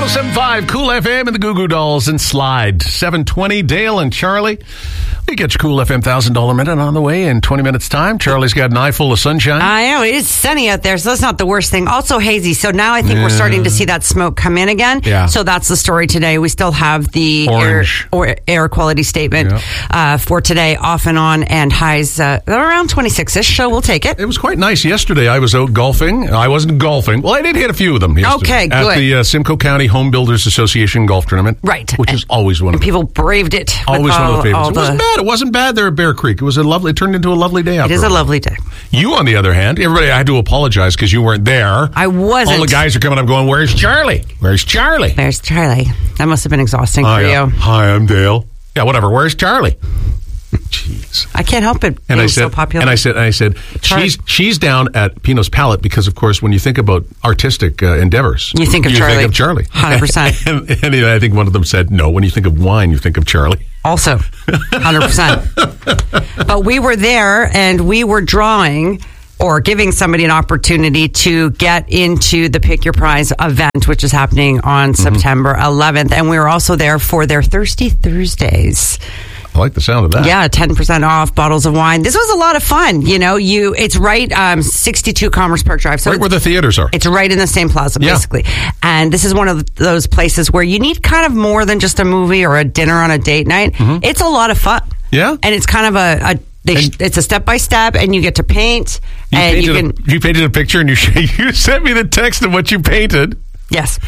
107.5 Cool FM and the Goo Goo Dolls and Slide. 7:20, Dale and Charlie. We get your Cool FM $1,000 minute on the way in 20 minutes time. Charlie's got an eye full of sunshine. I know. It is sunny out there, so that's not the worst thing. Also hazy. So now I think we're starting to see that smoke come in again. Yeah. So that's the story today. We still have the air quality statement for today, off and on, and highs around 26-ish, so we'll take it. It was quite nice. Yesterday I was out golfing. I wasn't golfing. Well, I did hit a few of them yesterday. Okay, good. At the Simcoe County Home Builders Association golf tournament. Right. Which is always one of people braved it. Always one of the favorites. It wasn't bad there at Bear Creek. It turned into a lovely day after. It is a lovely day. You, on the other hand, everybody, I had to apologize because you weren't there. I wasn't. All the guys are coming up going, where's Charlie? Where's Charlie? Where's Charlie? That must have been exhausting for you. Hi, I'm Dale. Yeah, whatever. Where's Charlie? Jeez. I can't help it. And I said, so popular. And I said, she's down at Pino's Palette because, of course, when you think about artistic endeavors, you think of Charlie. 100%. And I think one of them said, no, when you think of wine, you think of Charlie. Also, 100%. But we were there and we were drawing or giving somebody an opportunity to get into the Pick Your Prize event, which is happening on September 11th. And we were also there for their Thirsty Thursdays. I like the sound of that. Yeah, 10% off bottles of wine. This was a lot of fun. You know, it's right 62 Commerce Park Drive. So right where the theaters are. It's right in the same plaza, basically. And this is one of those places where you need kind of more than just a movie or a dinner on a date night. Mm-hmm. It's a lot of fun. Yeah. And it's kind of it's a step-by-step, and you get to paint. You painted a picture, and you sent me the text of what you painted. Yes.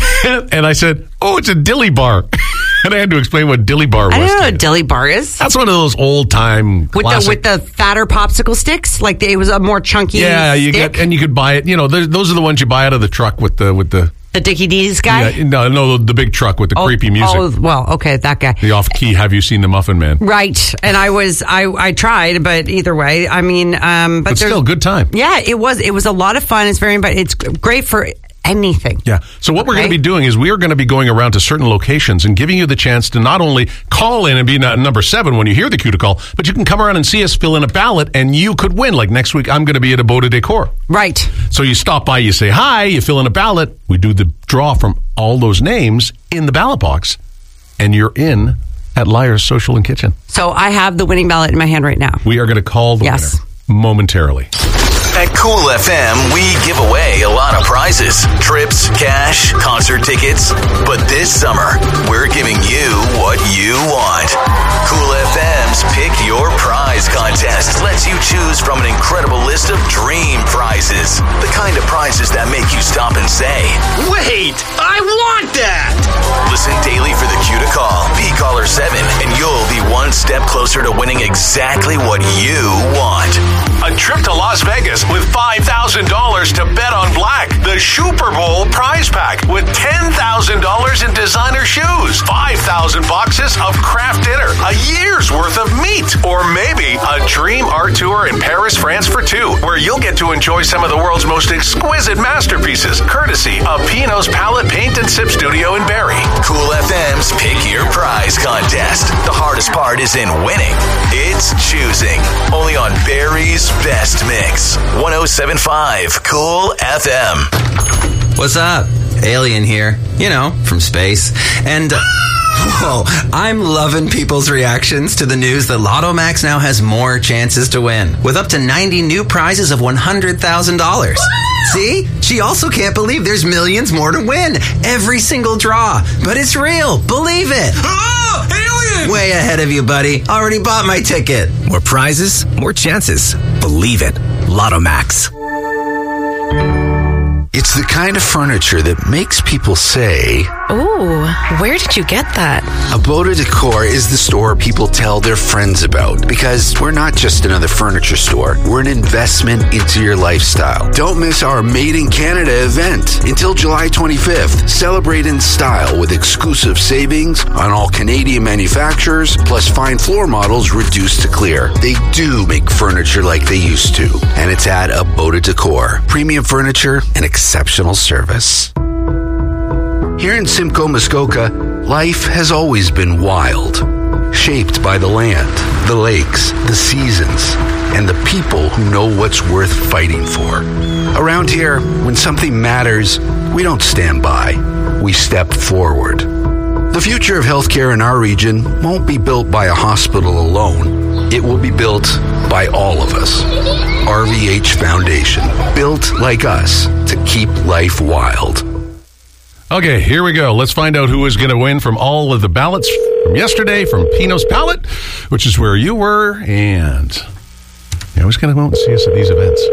And I said, oh, it's a dilly bar. And I had to explain what dilly bar was. I don't know what a dilly bar is. That's one of those old-time classic. With the fatter popsicle sticks? Like it was a more chunky stick? You could buy it. You know, those are the ones you buy out of the truck with the Dickie D's guy? Yeah, no, the big truck with the creepy music. Oh, well, okay, that guy. The off-key, Have You Seen the Muffin Man? Right. And I tried, but either way, I mean... but still, good time. Yeah, it was a lot of fun. It's great for anything. Yeah. So what we're going to be doing is we are going to be going around to certain locations and giving you the chance to not only call in and be number 7 when you hear the cue to call, but you can come around and see us fill in a ballot and you could win. Like next week, I'm going to be at a Beau de Decor. Right. So you stop by, you say hi, you fill in a ballot, we do the draw from all those names in the ballot box, and you're in at Liar's Social and Kitchen. So I have the winning ballot in my hand right now. We are going to call the winner momentarily. At Cool FM, we give away a lot of prizes. Trips, cash, concert tickets. But this summer, we're giving you what you want. Cool FM's Pick Your Prize contest lets you choose from an incredible list of dream prizes. The kind of prizes that make you stop and say, wait, I want that! Listen daily for the cue to call. Be caller 7, and you'll be one step closer to winning exactly what you want. A trip to Las Vegas with $5,000 to bet on black. The Super Bowl prize pack with $10,000 in designer shoes. 5,000 boxes of craft dinner. A year's worth of meat. Or maybe a dream art tour in Paris, France for 2, where you'll get to enjoy some of the world's most exquisite masterpieces, courtesy of Pino's Palette Paint and Sip Studio in Barrie. Cool FM's Pick Your Prize contest. The hardest part is in winning. It's choosing. Only on Barrie's Best Mix. 107.5 Cool FM. What's up? Alien here. You know, from space. And, I'm loving people's reactions to the news that Lotto Max now has more chances to win, with up to 90 new prizes of $100,000. See? She also can't believe there's millions more to win. Every single draw. But it's real. Believe it. Oh, alien! Way ahead of you, buddy. Already bought my ticket. More prizes, more chances. Believe it. Lotto Max. It's the kind of furniture that makes people say, "Ooh, where did you get that?" A Beau de Decor is the store people tell their friends about, because we're not just another furniture store. We're an investment into your lifestyle. Don't miss our Made in Canada event until July 25th. Celebrate in style with exclusive savings on all Canadian manufacturers, plus fine floor models reduced to clear. They do make furniture like they used to, and it's at a Beau de Decor. Premium furniture and exceptional service. Here in Simcoe, Muskoka, life has always been wild, shaped by the land, the lakes, the seasons, and the people who know what's worth fighting for. Around here, when something matters, we don't stand by. we step forward. The future of healthcare in our region won't be built by a hospital alone. It will be built by all of us. RVH Foundation, built like us to keep life wild. Okay, here we go. Let's find out who is going to win from all of the ballots from yesterday from Pino's Palette, which is where you were, and who's going to go out and see us at these events?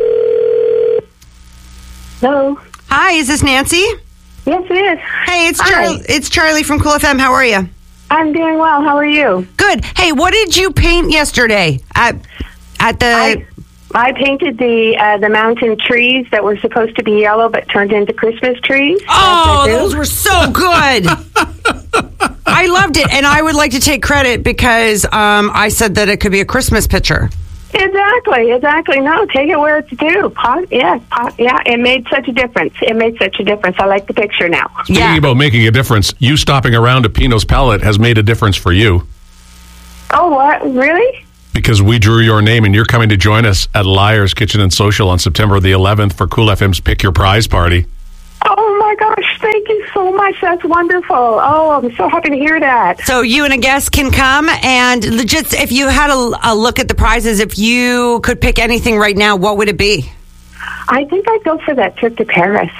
Hello. Hi, is this Nancy? Yes, it is. Hey, it's Hi. Charlie. It's Charlie from Cool FM. How are you? I'm doing well. How are you? Good. Hey, what did you paint yesterday at the? I painted the mountain trees that were supposed to be yellow but turned into Christmas trees. Oh, those were so good. I loved it, and I would like to take credit because I said that it could be a Christmas picture. Exactly. No, take it where it's due. Yeah. It made such a difference. I like the picture now. Speaking about making a difference, you stopping around at Pino's Palette has made a difference for you. Oh, what? Really? Because we drew your name and you're coming to join us at Liars Kitchen and Social on September the 11th for Cool FM's Pick Your Prize party. Oh, my gosh. Thank you so much. That's wonderful. Oh, I'm so happy to hear that. So you and a guest can come, and just if you had a look at the prizes, if you could pick anything right now, what would it be? I think I'd go for that trip to Paris.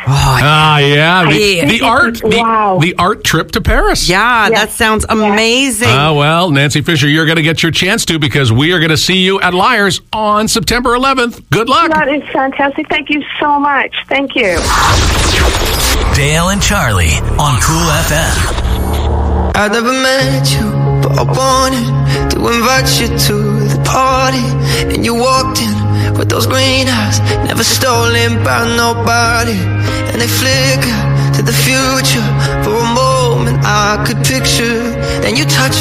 The art trip to Paris. Yeah, that sounds amazing. Well, Nancy Fisher, you're going to get your chance to because we are going to see you at Liars on September 11th. Good luck. That is fantastic. Thank you so much. Thank you. Dale and Charlie on Cool FM. I never met you, but I wanted to invite you to the party. And you walked in with those green eyes, never stolen by nobody. And they flicker to the future. For a moment I could picture. Then you touch